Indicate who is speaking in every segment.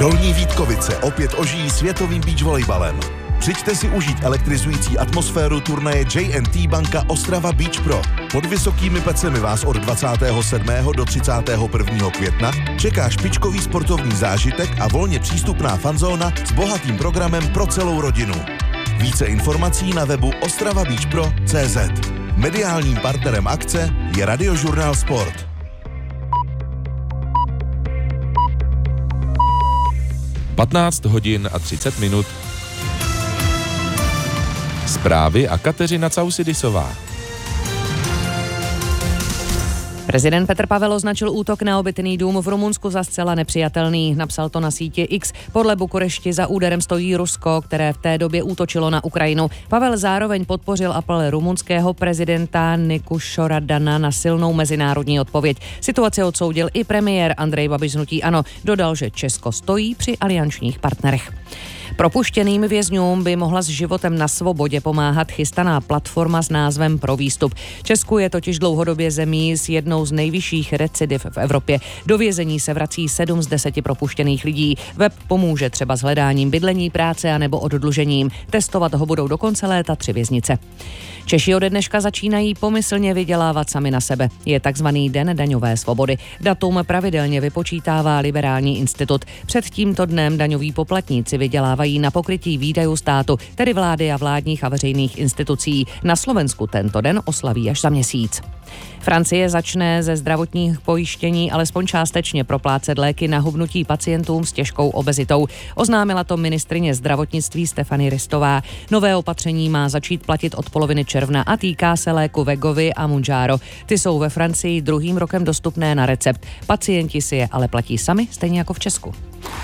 Speaker 1: Dolní Vítkovice opět ožijí světovým beach volejbalem. Přijďte si užít elektrizující atmosféru turnaje J&T Banka Ostrava Beach Pro. Pod vysokými pecemi vás od 27. do 31. května čeká špičkový sportovní zážitek a volně přístupná fanzóna s bohatým programem pro celou rodinu. Více informací na webu ostravabeachpro.cz. Mediálním partnerem akce je Radiožurnál Sport.
Speaker 2: Patnáct hodin a 30 minut. Zprávy a Kateřina Causidisová.
Speaker 3: Prezident Petr Pavel označil útok na obytný dům v Rumunsku za zcela nepřijatelný. Napsal to na sítě X. Podle Bukurešti za úderem stojí Rusko, které v té době útočilo na Ukrajinu. Pavel zároveň podpořil apel rumunského prezidenta Nikuše Radana na silnou mezinárodní odpověď. Situaci odsoudil i premiér Andrej Babiš z hnutí ANO. Dodal, že Česko stojí při aliančních partnerech. Propuštěným vězňům by mohla s životem na svobodě pomáhat chystaná platforma s názvem Pro výstup. Česku je totiž dlouhodobě zemí s jednou z nejvyšších recidiv v Evropě. Do vězení se vrací 7 z 10 propuštěných lidí. Web pomůže třeba s hledáním bydlení, práce a nebo oddlužením. Testovat ho budou do konce léta 3 věznice. Češi ode dneška začínají pomyslně vydělávat sami na sebe. Je takzvaný Den daňové svobody. Datum pravidelně vypočítává Liberální institut. Před tímto dnem daňoví poplatníci vydělávají na pokrytí výdajů státu, tedy vlády a vládních a veřejných institucí. Na Slovensku tento den oslaví až za měsíc. Francie začne ze zdravotních pojištění alespoň částečně proplácet léky na hubnutí pacientům s těžkou obezitou. Oznámila to ministryně zdravotnictví Stéphanie Ristová. Nové opatření má začít platit od poloviny června a týká se léku Wegovy a Mounjaro. Ty jsou ve Francii 2. rokem dostupné na recept. Pacienti si je ale platí sami, stejně jako v Česku.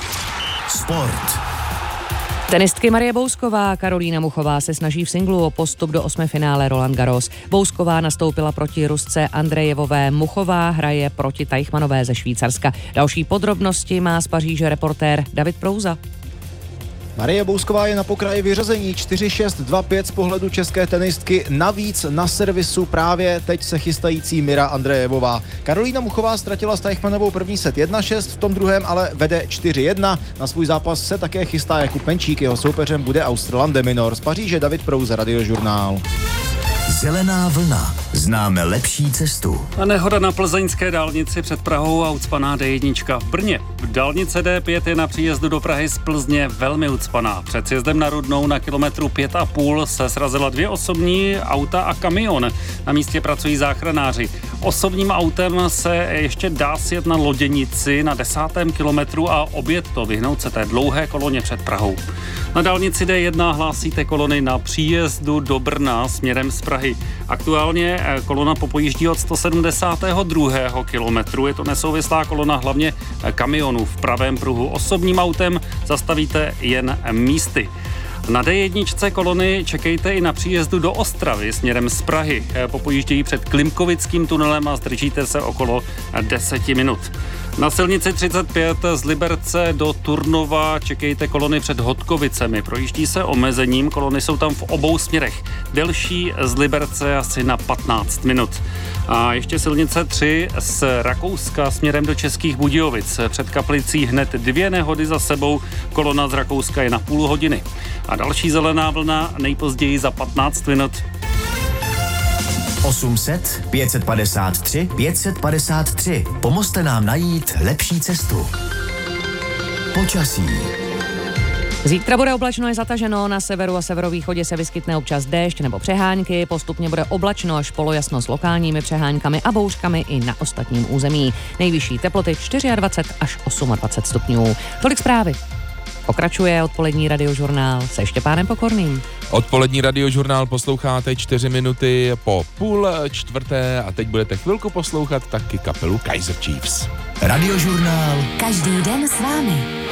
Speaker 1: Sport.
Speaker 3: Tenistky Marie Bousková a Karolína Muchová se snaží v singlu o postup do 8. finále Roland Garros. Bousková nastoupila proti Rusce Andrejevové, Muchová hraje proti Teichmannové ze Švýcarska. Další podrobnosti má z Paříže reportér David Prouza.
Speaker 4: Marie Bousková je na pokraji vyřazení 4-6-2-5 z pohledu české tenistky. Navíc na servisu právě teď se chystající Mira Andrejevová. Karolína Muchová ztratila s Teichmannovou první set 1-6, v tom druhém ale vede 4-1. Na svůj zápas se také chystá Jakub Penčík, jeho soupeřem bude Australan de Minaur. Z Paříže David Prouza, Radiožurnál.
Speaker 1: Zelená vlna. Známe lepší cestu.
Speaker 5: A nehoda na plzeňské dálnici před Prahou a ucpaná D1 v Brně. Dálnice D5 je na příjezdu do Prahy z Plzně velmi ucpaná. Před sjezdem na Rudnou na kilometru 5,5 se srazila 2 osobní auta a kamion. Na místě pracují záchranáři. Osobním autem se ještě dá sjet na Loděnici na 10. kilometru a objet to, vyhnout se té dlouhé koloně před Prahou. Na dálnici D1 hlásíte kolony na příjezdu do Brna směrem z Prahy. Aktuálně kolona popojíždí od 172. kilometru. Je to nesouvislá kolona hlavně kamionů. V pravém pruhu osobním autem zastavíte jen místy. Na D1 kolony čekejte i na příjezdu do Ostravy směrem z Prahy. Popojíždějí před Klimkovickým tunelem a zdržíte se okolo 10 minut. Na silnici 35 z Liberce do Turnova čekejte kolony před Hodkovicemi. Projíždí se omezením, kolony jsou tam v obou směrech. Delší z Liberce asi na 15 minut. A ještě silnice 3 z Rakouska směrem do Českých Budějovic. Před Kaplicí hned 2 nehody za sebou, kolona z Rakouska je na půl hodiny. A další zelená vlna nejpozději za 15 minut.
Speaker 1: 800 553 553. Pomozte nám najít lepší cestu. Počasí.
Speaker 3: Zítra bude oblačno i zataženo, na severu a severovýchodě se vyskytne občas déšť nebo přehánky, postupně bude oblačno až polojasno s lokálními přeháňkami a bouřkami i na ostatním území. Nejvyšší teploty 24 až 28 stupňů. Tolik zprávy. Pokračuje odpolední radiožurnál se Štěpánem Pokorným.
Speaker 2: Odpolední radiožurnál posloucháte 4 minuty po 3:30 a teď budete chvilku poslouchat taky kapelu Kaiser Chiefs.
Speaker 1: Radiožurnál.
Speaker 6: Každý den s vámi.